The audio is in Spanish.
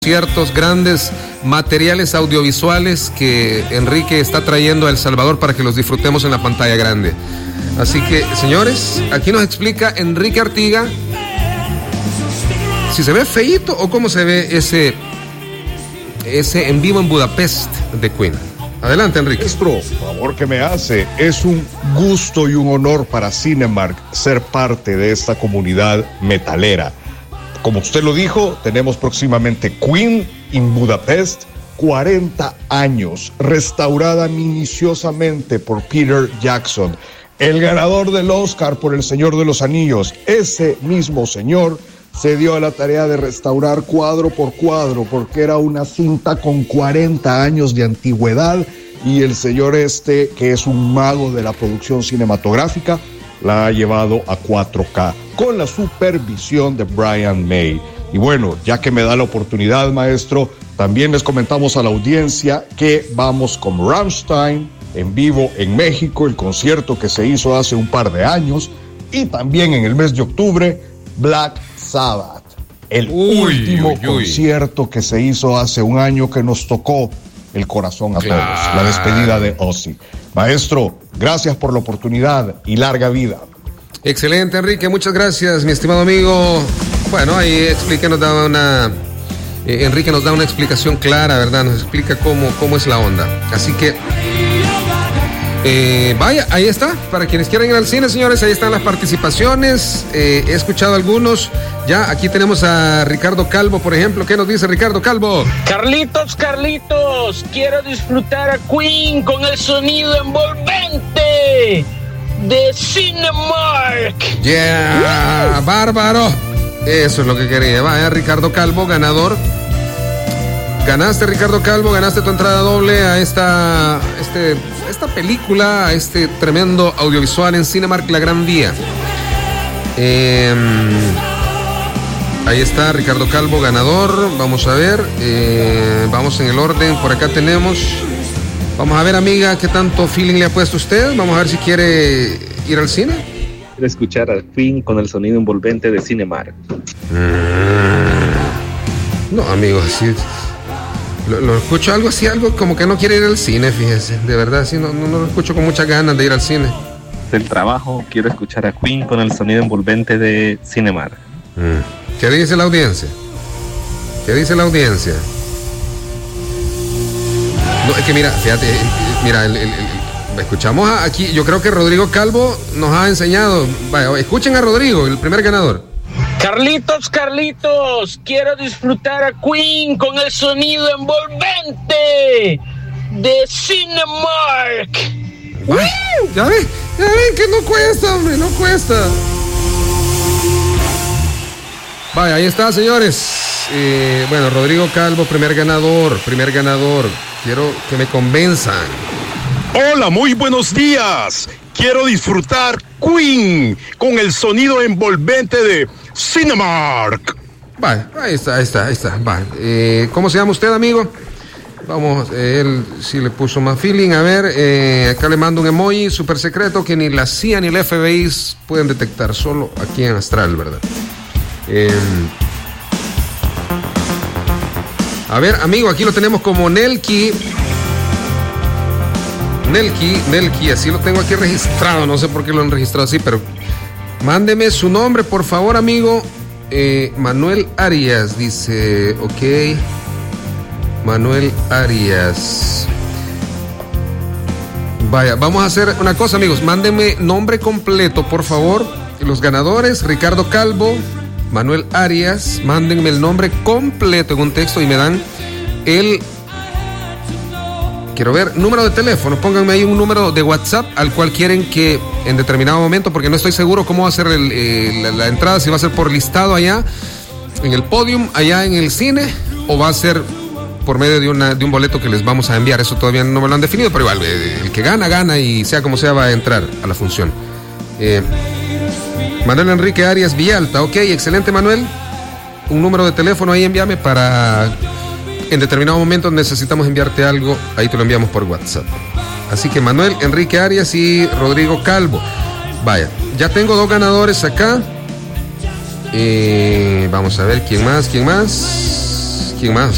conciertos, grandes materiales audiovisuales que Enrique está trayendo a El Salvador para que los disfrutemos en la pantalla grande. Así que, señores, aquí nos explica Enrique Artiga si se ve feíto o cómo se ve ese en vivo en Budapest de Queen. Adelante, Enrique. Maestro, favor que me hace. Es un gusto y un honor para Cinemark ser parte de esta comunidad metalera. Como usted lo dijo, tenemos próximamente Queen en Budapest, 40 años, restaurada minuciosamente por Peter Jackson, el ganador del Oscar por El Señor de los Anillos. Ese mismo señor se dio a la tarea de restaurar cuadro por cuadro porque era una cinta con 40 años de antigüedad y el señor que es un mago de la producción cinematográfica, la ha llevado a 4K con la supervisión de Brian May. Y bueno, ya que me da la oportunidad, maestro, también les comentamos a la audiencia que vamos con Rammstein en vivo en México, el concierto que se hizo hace un par de años, y también en el mes de octubre, Black Sabbath, el último concierto que se hizo hace un año que nos tocó el corazón a todos, la despedida de Ozzy. Maestro, gracias por la oportunidad y larga vida. Excelente, Enrique, muchas gracias, mi estimado amigo. Bueno, ahí Enrique nos da una explicación clara, ¿verdad? Nos explica cómo es la onda. Así que vaya, ahí está, para quienes quieran ir al cine, señores, ahí están las participaciones. He escuchado algunos. Ya, aquí tenemos a Ricardo Calvo, por ejemplo. ¿Qué nos dice Ricardo Calvo? Carlitos, quiero disfrutar a Queen con el sonido envolvente de Cinemark. Yeah, bárbaro. Eso es lo que quería. Vaya, Ricardo Calvo, ganador. Ganaste, Ricardo Calvo, ganaste tu entrada doble a esta película, a este tremendo audiovisual en Cinemark La Gran Vía. Ahí está Ricardo Calvo, ganador. Vamos a ver, vamos en el orden. Por acá tenemos. Vamos a ver, amiga, qué tanto feeling le ha puesto usted. Vamos a ver si quiere ir al cine. Quiero escuchar al Queen con el sonido envolvente de Cinemark. No, amigo, así lo escucho algo como que no quiere ir al cine, fíjese. De verdad, sí, no lo escucho con muchas ganas de ir al cine. Del trabajo, quiero escuchar a Queen con el sonido envolvente de Cinemark. ¿Qué dice la audiencia? No, es que mira, fíjate, escuchamos aquí, yo creo que Rodrigo Calvo nos ha enseñado. Vaya, escuchen a Rodrigo, el primer ganador. Carlitos, quiero disfrutar a Queen con el sonido envolvente de Cinemark. Ya ven que no cuesta, hombre, no cuesta. Vaya, ahí está, señores. Bueno, Rodrigo Calvo, primer ganador. Quiero que me convenzan. Hola, muy buenos días. Quiero disfrutar Queen con el sonido envolvente de Cinemark. Vaya, ahí está. Vale. ¿Cómo se llama usted, amigo? Vamos, él sí le puso más feeling. A ver, acá le mando un emoji súper secreto que ni la CIA ni el FBI pueden detectar, solo aquí en Astral, ¿verdad? A ver, amigo, aquí lo tenemos como Nelky, así lo tengo aquí registrado, no sé por qué lo han registrado así, pero mándeme su nombre, por favor, amigo. Manuel Arias dice, ok, Manuel Arias. Vaya, vamos a hacer una cosa, amigos, mándenme nombre completo, por favor. Los ganadores, Ricardo Calvo, Manuel Arias, mándenme el nombre completo en un texto y me dan quiero ver, número de teléfono, pónganme ahí un número de WhatsApp al cual quieren que en determinado momento, porque no estoy seguro cómo va a ser la entrada, si va a ser por listado allá en el podium, allá en el cine, o va a ser por medio de un boleto que les vamos a enviar. Eso todavía no me lo han definido, pero igual, el que gana y sea como sea va a entrar a la función. Manuel Enrique Arias Villalta, ok, excelente, Manuel. Un número de teléfono ahí, envíame para en determinado momento necesitamos enviarte algo, ahí te lo enviamos por WhatsApp. Así que Manuel Enrique Arias y Rodrigo Calvo. Vaya, ya tengo 2 ganadores acá. Vamos a ver quién más.